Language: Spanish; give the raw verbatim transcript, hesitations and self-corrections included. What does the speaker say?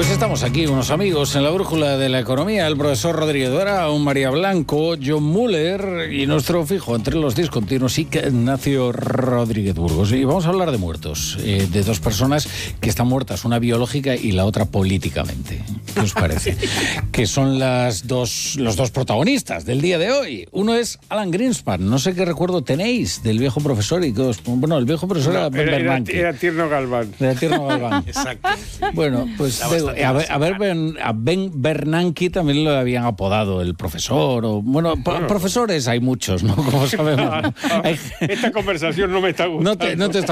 Pues estamos aquí, unos amigos, en la brújula de la economía, el profesor Rodríguez Dora, un María Blanco, John Muller y nuestro fijo entre los discontinuos, Ignacio Rodríguez Burgos. Y vamos a hablar de muertos, eh, de dos personas que están muertas, una biológica y la otra políticamente. ¿Qué os parece? Que son las dos, los dos protagonistas del día de hoy. Uno es Alan Greenspan, no sé qué recuerdo tenéis del viejo profesor y que os, bueno, el viejo profesor no, era Ben era, Bernanke. Era Tierno Galván. Era Tierno Galván. Exacto. Bueno, pues de, a, ver, a, ver, Ben, a Ben Bernanke también lo habían apodado el profesor. O, bueno, bueno, profesores hay muchos, ¿no? Como sabemos, ¿no? Hay... Esta conversación no me está gustando. No te, no te está